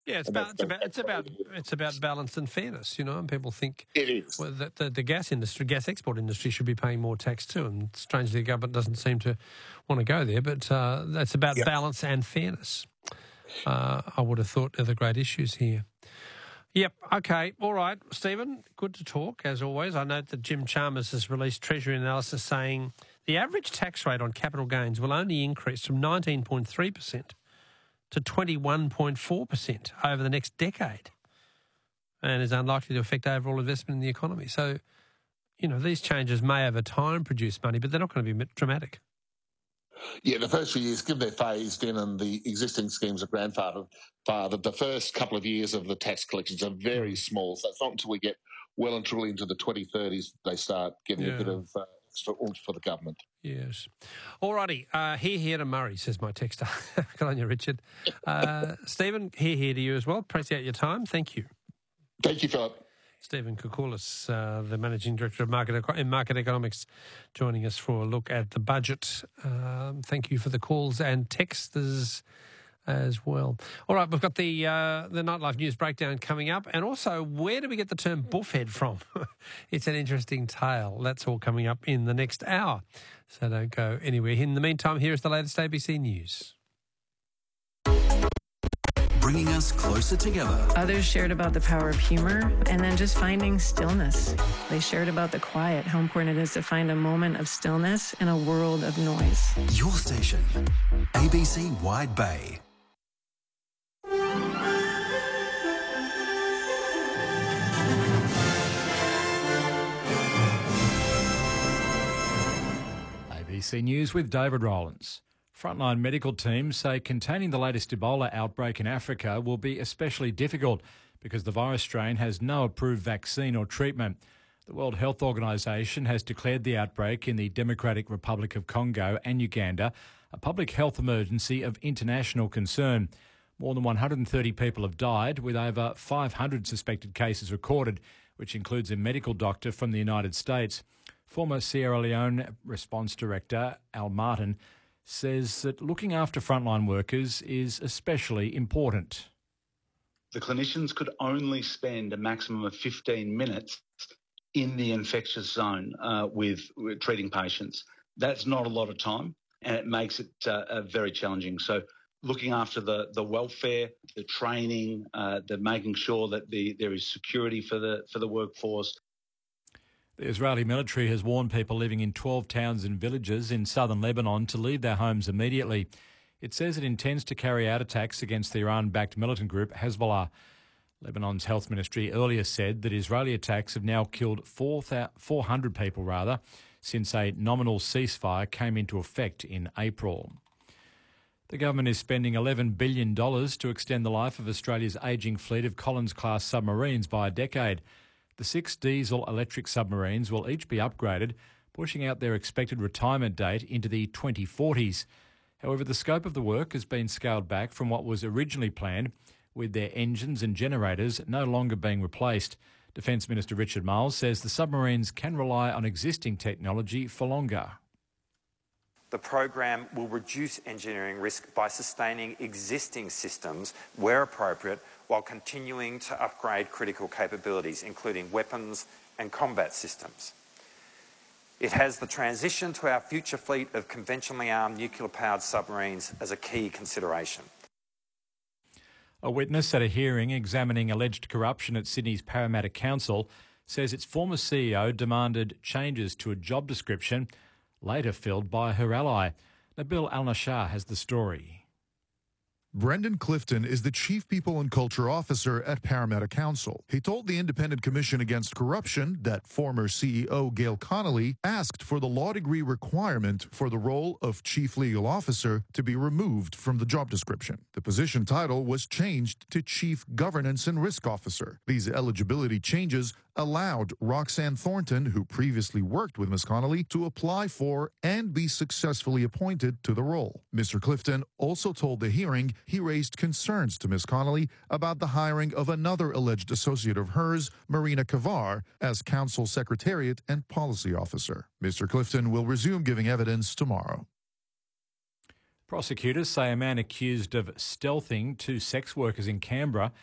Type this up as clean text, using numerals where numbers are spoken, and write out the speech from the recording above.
Yeah, And it's about balance and fairness, and people think it is. well, that the gas export industry should be paying more tax too, and strangely the government doesn't seem to want to go there, but that's about balance and fairness. I would have thought are the great issues here. Yep, okay, all right, Stephen, good to talk, as always. I note that Jim Chalmers has released Treasury analysis saying the average tax rate on capital gains will only increase from 19.3% to 21.4% over the next decade, and is unlikely to affect overall investment in the economy. So, these changes may over time produce money, but they're not going to be dramatic. Yeah, the first few years, given they're phased in and the existing schemes are grandfathered, the first couple of years of the tax collections are very small. So it's not until we get well and truly into the 2030s they start getting a bit of extra oomph for the government. Yes. All righty. Here to Murray, says my texter. Good on you, Richard. Stephen, here to you as well. Appreciate your time. Thank you. Thank you, Philip. Stephen Koukoulas, the Managing Director of Market Economics, joining us for a look at the budget. Thank you for the calls and texters as well. All right, we've got the Nightlife News Breakdown coming up, and also where do we get the term buffhead from? It's an interesting tale. That's all coming up in the next hour, so don't go anywhere. In the meantime, here is the latest ABC News. Bringing us closer together. Others shared about the power of humor and then just finding stillness. They shared about the quiet, how important it is to find a moment of stillness in a world of noise. Your station, ABC Wide Bay. ABC News with David Rowlands. Frontline medical teams say containing the latest Ebola outbreak in Africa will be especially difficult because the virus strain has no approved vaccine or treatment. The World Health Organization has declared the outbreak in the Democratic Republic of Congo and Uganda a public health emergency of international concern. More than 130 people have died, with over 500 suspected cases recorded, which includes a medical doctor from the United States. Former Sierra Leone Response Director Al Martin says that looking after frontline workers is especially important. The clinicians could only spend a maximum of 15 minutes in the infectious zone with treating patients. That's not a lot of time, and it makes it very challenging. So looking after the welfare, the training, the making sure that there is security for the workforce. The Israeli military has warned people living in 12 towns and villages in southern Lebanon to leave their homes immediately. It says it intends to carry out attacks against the Iran-backed militant group Hezbollah. Lebanon's health ministry earlier said that Israeli attacks have now killed 400 people since a nominal ceasefire came into effect in April. The government is spending $11 billion to extend the life of Australia's ageing fleet of Collins-class submarines by a decade. The 6 diesel-electric submarines will each be upgraded, pushing out their expected retirement date into the 2040s. However, the scope of the work has been scaled back from what was originally planned, with their engines and generators no longer being replaced. Defence Minister Richard Marles says the submarines can rely on existing technology for longer. The program will reduce engineering risk by sustaining existing systems where appropriate, while continuing to upgrade critical capabilities, including weapons and combat systems. It has the transition to our future fleet of conventionally armed nuclear-powered submarines as a key consideration. A witness at a hearing examining alleged corruption at Sydney's Parramatta Council says its former CEO demanded changes to a job description later filled by her ally. Nabil Al-Nashar has the story. Brendan Clifton is the Chief People and Culture Officer at Parramatta Council. He told the Independent Commission Against Corruption that former CEO Gail Connolly asked for the law degree requirement for the role of Chief Legal Officer to be removed from the job description. The position title was changed to Chief Governance and Risk Officer. These eligibility changes allowed Roxanne Thornton, who previously worked with Ms. Connolly, to apply for and be successfully appointed to the role. Mr. Clifton also told the hearing he raised concerns to Ms. Connolly about the hiring of another alleged associate of hers, Marina Kavar, as Council Secretariat and Policy Officer. Mr. Clifton will resume giving evidence tomorrow. Prosecutors say a man accused of stealthing two sex workers in Canberra